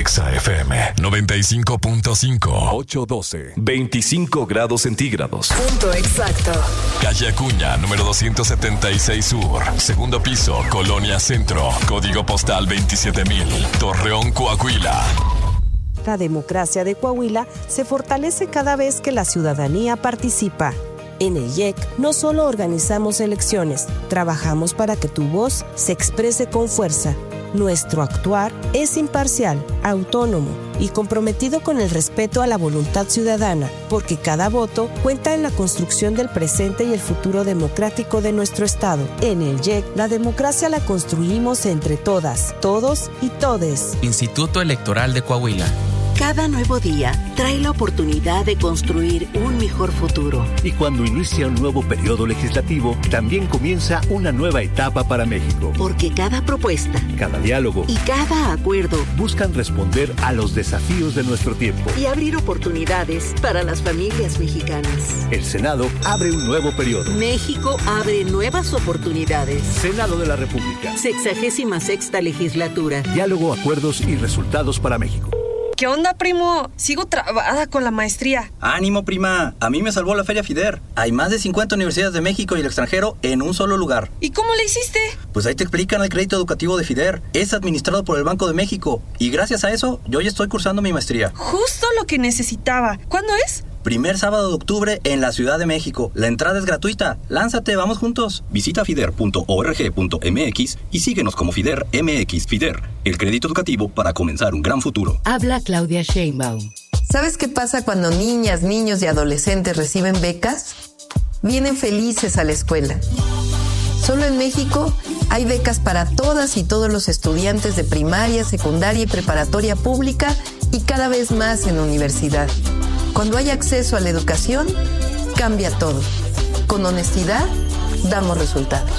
Exa FM 95.5. 812. 25 grados centígrados. Punto exacto. Calle Acuña, número 276 Sur. Segundo piso, Colonia Centro. Código postal 27000. Torreón, Coahuila. La democracia de Coahuila se fortalece cada vez que la ciudadanía participa. En el IEC no solo organizamos elecciones, trabajamos para que tu voz se exprese con fuerza. Nuestro actuar es imparcial, autónomo y comprometido con el respeto a la voluntad ciudadana, porque cada voto cuenta en la construcción del presente y el futuro democrático de nuestro Estado. En el IEC, la democracia la construimos entre todas, todos y todes. Instituto Electoral de Coahuila. Cada nuevo día trae la oportunidad de construir un mejor futuro. Y cuando inicia un nuevo periodo legislativo, también comienza una nueva etapa para México. Porque cada propuesta, cada diálogo y cada acuerdo buscan responder a los desafíos de nuestro tiempo y abrir oportunidades para las familias mexicanas. El Senado abre un nuevo periodo. México abre nuevas oportunidades. Senado de la República. 66ª legislatura. Diálogo, acuerdos y resultados para México. ¿Qué onda, primo? Sigo trabada con la maestría. ¡Ánimo, prima! A mí me salvó la Feria FIDER. Hay más de 50 universidades de México y el extranjero en un solo lugar. ¿Y cómo le hiciste? Pues ahí te explican el crédito educativo de FIDER. Es administrado por el Banco de México. Y gracias a eso, yo ya estoy cursando mi maestría. Justo lo que necesitaba. ¿Cuándo es? Primer sábado de octubre en la Ciudad de México. La entrada es gratuita. Lánzate, vamos juntos. Visita fider.org.mx y síguenos como FIDER MX. FIDER, el crédito educativo para comenzar un gran futuro. Habla Claudia Sheinbaum. ¿Sabes qué pasa cuando niñas, niños y adolescentes reciben becas? Vienen felices a la escuela. Solo en México hay becas para todas y todos los estudiantes de primaria, secundaria y preparatoria pública y cada vez más en universidad. Cuando hay acceso a la educación, cambia todo. Con honestidad, damos resultados.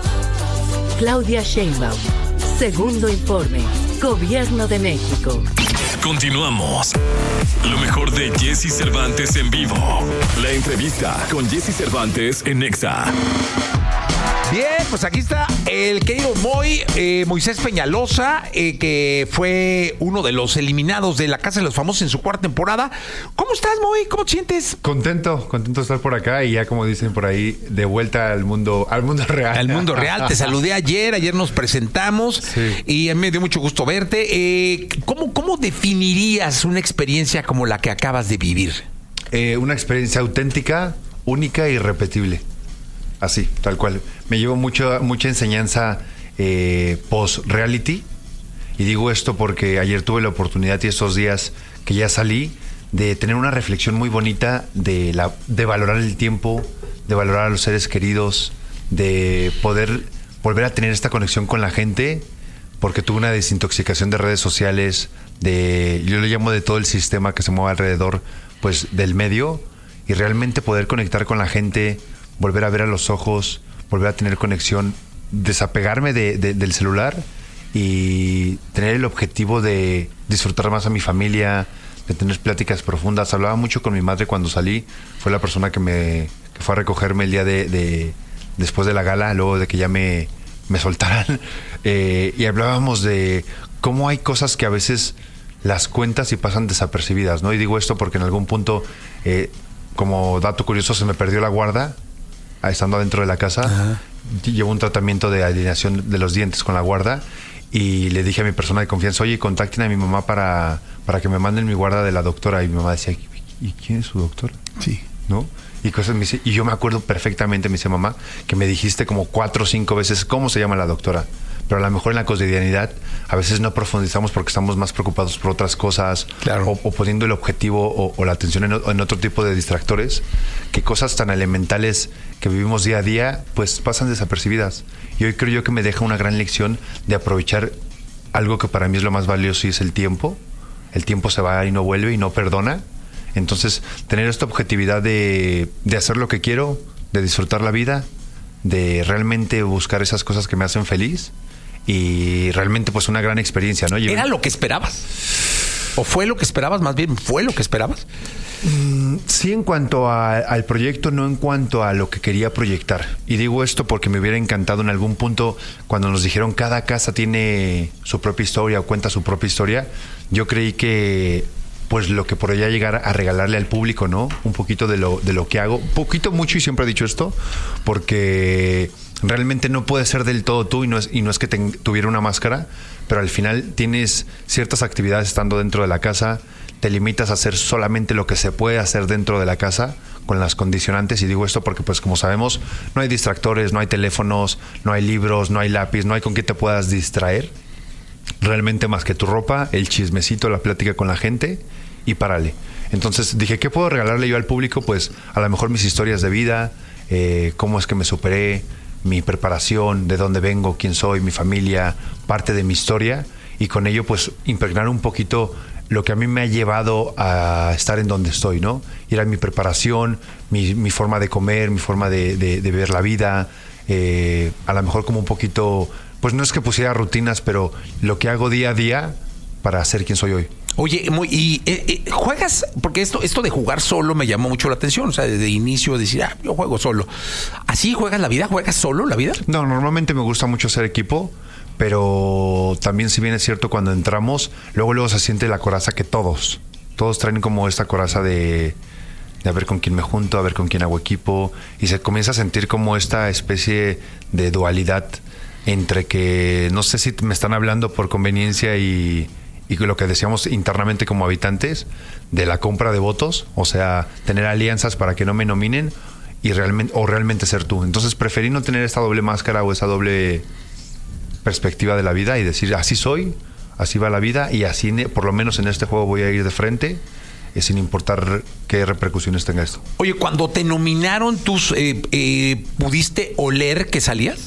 Claudia Sheinbaum. Segundo informe. Gobierno de México. Continuamos. Lo mejor de Jesse Cervantes en vivo. La entrevista con Jesse Cervantes en Exa. Bien, pues aquí está el querido Moisés Peñalosa, que fue uno de los eliminados de La Casa de los Famosos en su cuarta temporada. ¿Cómo estás, Moy? ¿Cómo te sientes? Contento de estar por acá y ya, como dicen por ahí, de vuelta al mundo real. Al mundo real. Te saludé ayer nos presentamos, sí. Y a mí me dio mucho gusto verte. ¿Cómo definirías una experiencia como la que acabas de vivir? Una experiencia auténtica, única e irrepetible. Así, tal cual. Me llevo mucha enseñanza post-reality. Y digo esto porque ayer tuve la oportunidad y estos días que ya salí de tener una reflexión muy bonita de valorar el tiempo, de valorar a los seres queridos, de poder volver a tener esta conexión con la gente, porque tuve una desintoxicación de redes sociales, yo le llamo de todo el sistema que se mueve alrededor, pues, del medio, y realmente poder conectar con la gente, volver a ver a los ojos, volver a tener conexión, desapegarme del celular y tener el objetivo de disfrutar más a mi familia, de tener pláticas profundas. Hablaba mucho con mi madre cuando salí, fue la persona que fue a recogerme el día después de la gala, luego de que ya me soltaran, y hablábamos de cómo hay cosas que a veces las cuentas y pasan desapercibidas, ¿no? Y digo esto porque en algún punto, como dato curioso, se me perdió la guarda estando adentro de la casa. Ajá. Llevo un tratamiento de alineación de los dientes con la guarda y le dije a mi persona de confianza, oye, contacten a mi mamá para que me manden mi guarda de la doctora. Y mi mamá decía, ¿y quién es su doctora? Sí. ¿No? Y cosas me dice, y yo me acuerdo perfectamente, me dice, mamá, que me dijiste como 4 o 5 veces cómo se llama la doctora. Pero a lo mejor en la cotidianidad a veces no profundizamos porque estamos más preocupados por otras cosas, claro, o poniendo el objetivo o la atención en otro tipo de distractores, que cosas tan elementales que vivimos día a día pues pasan desapercibidas. Y hoy creo yo que me deja una gran lección de aprovechar algo que para mí es lo más valioso, y es el tiempo. El tiempo se va y no vuelve y no perdona. Entonces, tener esta objetividad de hacer lo que quiero, de disfrutar la vida, de realmente buscar esas cosas que me hacen feliz, y realmente pues una gran experiencia, ¿no? ¿Era lo que esperabas? ¿O fue lo que esperabas? Más bien, ¿fue lo que esperabas? Sí, en cuanto al proyecto, no en cuanto a lo que quería proyectar. Y digo esto porque me hubiera encantado en algún punto, cuando nos dijeron cada casa tiene su propia historia o cuenta su propia historia, yo creí que pues lo que podría llegar a regalarle al público, ¿no? Un poquito de lo que hago. Poquito, mucho, y siempre he dicho esto, porque realmente no puedes ser del todo tú, y no es que tuviera una máscara, pero al final tienes ciertas actividades estando dentro de la casa, te limitas a hacer solamente lo que se puede hacer dentro de la casa con las condicionantes. Y digo esto porque, pues como sabemos, no hay distractores, no hay teléfonos, no hay libros, no hay lápiz, no hay con qué te puedas distraer realmente más que tu ropa, el chismecito, la plática con la gente, y párale. Entonces dije, ¿qué puedo regalarle yo al público? Pues a lo mejor mis historias de vida, cómo es que me superé, mi preparación, de dónde vengo, quién soy, mi familia, parte de mi historia, y con ello pues impregnar un poquito lo que a mí me ha llevado a estar en donde estoy, ¿no? Y era mi preparación, mi forma de comer, mi forma de ver la vida, a lo mejor como un poquito, pues no es que pusiera rutinas, pero lo que hago día a día para ser quien soy hoy. Oye, juegas, porque esto de jugar solo me llamó mucho la atención, o sea, desde inicio decir, yo juego solo. ¿Así juegas la vida? ¿Juegas solo la vida? No, normalmente me gusta mucho hacer equipo, pero también, si bien es cierto, cuando entramos, luego se siente la coraza que todos traen como esta coraza de a ver con quién me junto, a ver con quién hago equipo, y se comienza a sentir como esta especie de dualidad entre que no sé si me están hablando por conveniencia y lo que decíamos internamente como habitantes de la compra de votos, o sea, tener alianzas para que no me nominen y realmente ser tú. Entonces preferí no tener esta doble máscara o esa doble perspectiva de la vida y decir, así soy, así va la vida, y así por lo menos en este juego voy a ir de frente, sin importar qué repercusiones tenga esto. Oye, cuando te nominaron, ¿pudiste oler que salías?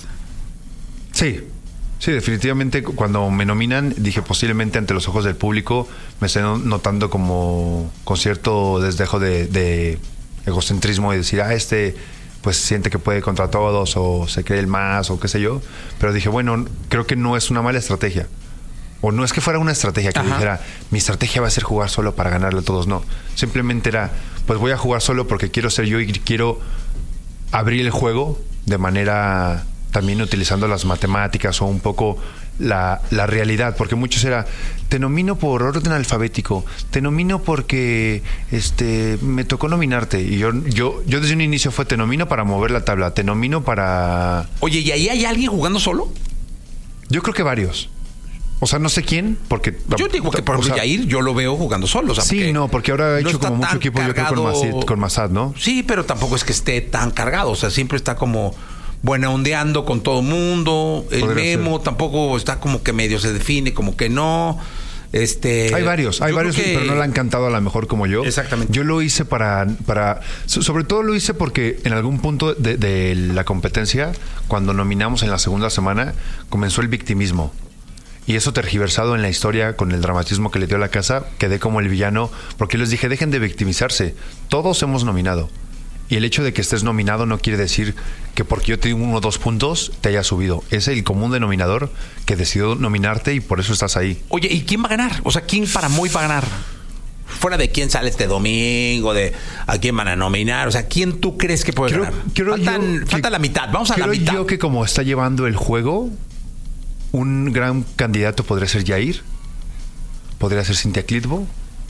Sí, definitivamente cuando me nominan dije, posiblemente ante los ojos del público me estoy notando como con cierto desdejo de egocentrismo y decir, pues siente que puede contra todos o se cree el más o qué sé yo, pero dije, bueno, creo que no es una mala estrategia, o no es que fuera una estrategia que dijera, mi estrategia va a ser jugar solo para ganarle a todos, no, simplemente era, pues voy a jugar solo porque quiero ser yo y quiero abrir el juego de manera también utilizando las matemáticas o un poco la realidad, porque muchos era, te nomino por orden alfabético, te nomino porque me tocó nominarte, y yo desde un inicio fue, te nomino para mover la tabla, te nomino para... Oye, ¿y ahí hay alguien jugando solo? Yo creo que varios. O sea, no sé quién, porque... Yo digo que por ejemplo, Yair, yo lo veo jugando solo. O sea, sí, no, porque ahora ha hecho como mucho equipo, cargado, yo creo, con Massad, ¿no? Sí, pero tampoco es que esté tan cargado, o sea, siempre está como... buena ondeando con todo mundo. El Memo tampoco está como que medio se define, como que no. Hay varios, pero no le han cantado a lo mejor como yo. Exactamente. Yo lo hice para sobre todo lo hice porque en algún punto de la competencia, cuando nominamos en la segunda semana, comenzó el victimismo. Y eso tergiversado en la historia con el dramatismo que le dio a la casa, quedé como el villano, porque les dije, dejen de victimizarse. Todos hemos nominado. Y el hecho de que estés nominado no quiere decir que porque yo te digo 1 o 2 puntos te haya subido. Es el común denominador que decidió nominarte y por eso estás ahí. Oye, ¿y quién va a ganar? O sea, ¿quién para Moy va a ganar? Fuera de quién sale este domingo, de a quién van a nominar. O sea, ¿quién tú crees que puede ganar? Falta la mitad. Vamos a la mitad. Creo yo que como está llevando el juego, un gran candidato podría ser Yair. Podría ser Cintia Clitbo.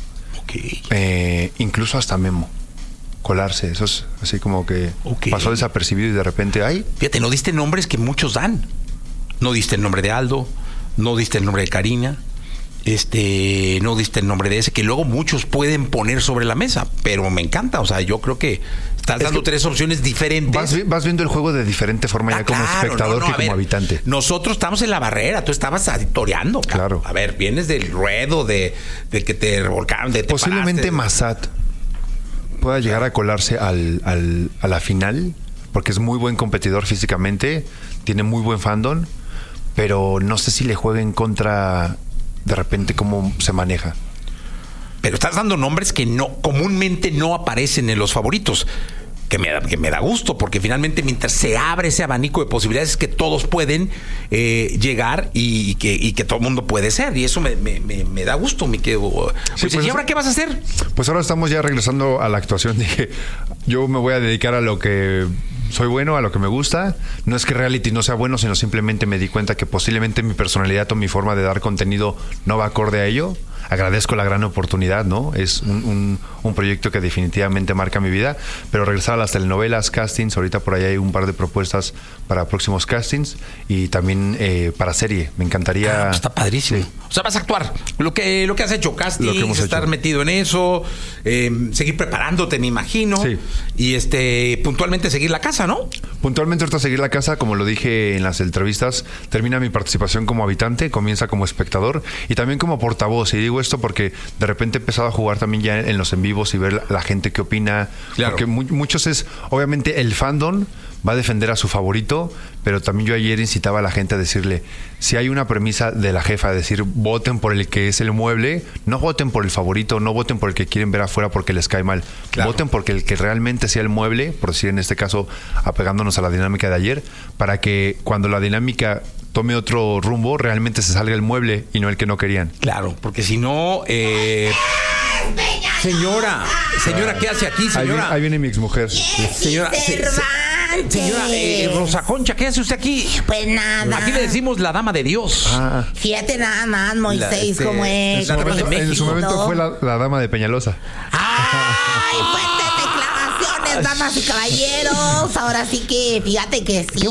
Incluso hasta Memo. Colarse, eso es así como que pasó desapercibido y de repente ¡ay! Fíjate, no diste nombres que muchos dan. No diste el nombre de Aldo, no diste el nombre de Karina, no diste el nombre de ese, que luego muchos pueden poner sobre la mesa, pero me encanta, o sea, yo creo que estás dando 3 opciones diferentes. Vas viendo el juego de diferente forma ya como espectador que como habitante. Nosotros estamos en la barrera, tú estabas toreando. Claro. A ver, vienes del ruedo, de que te revolcaron, de posiblemente Massad pueda llegar a colarse a la final, porque es muy buen competidor físicamente, tiene muy buen fandom, pero no sé si le juega en contra de repente cómo se maneja. Pero estás dando nombres que comúnmente no aparecen en los favoritos. que me da gusto, porque finalmente mientras se abre ese abanico de posibilidades que todos pueden llegar y que todo el mundo puede ser, y eso me da gusto, mi querido. Sí, ¿Y ahora qué vas a hacer? Pues ahora estamos ya regresando a la actuación. Dije, yo me voy a dedicar a lo que soy bueno, a lo que me gusta. No es que reality no sea bueno, sino simplemente me di cuenta que posiblemente mi personalidad o mi forma de dar contenido no va acorde a ello. Agradezco la gran oportunidad, ¿no? Es un proyecto que definitivamente marca mi vida, pero regresar a las telenovelas, castings, ahorita por ahí hay un par de propuestas para próximos castings y también para serie. Me encantaría... Está padrísimo. Sí. O sea, vas a actuar. Lo que has hecho, castings, estar metido en eso, seguir preparándote, me imagino. Sí. Y puntualmente seguir la casa, ¿no? Puntualmente ahorita seguir la casa, como lo dije en las entrevistas, termina mi participación como habitante, comienza como espectador y también como portavoz. Y digo esto porque de repente he empezado a jugar también ya en los en vivos y ver la gente que opina. Claro. Porque muchos es, obviamente el fandom va a defender a su favorito, pero también yo ayer incitaba a la gente a decirle, si hay una premisa de la jefa, de decir, voten por el que es el mueble, no voten por el favorito, no voten por el que quieren ver afuera porque les cae mal. Claro. Voten porque el que realmente sea el mueble, por decir en este caso, apegándonos a la dinámica de ayer, para que cuando la dinámica tome otro rumbo, realmente se salga el mueble y no el que no querían. Claro, porque si no... Señora, ¿qué hace aquí, señora? Ahí viene mi exmujer. Señora, Rosa Concha, ¿qué hace usted aquí? Pues nada. Aquí le decimos la dama de Dios. Fíjate nada más, Moisés, cómo es. La dama de México. En su momento fue la dama de Peñalosa. ¡Ay, fuertes declaraciones, damas y caballeros! Ahora sí que, fíjate que sí.